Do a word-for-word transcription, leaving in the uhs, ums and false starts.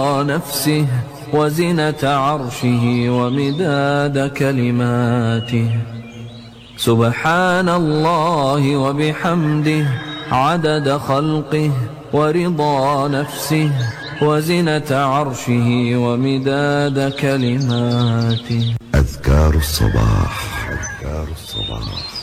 نفسه وزنة عرشه ومداد كلماته. سبحان الله وبحمده عدد خلقه ورضا نفسه وزنة عرشه ومداد كلماته. أذكار الصباح. أذكار الصباح.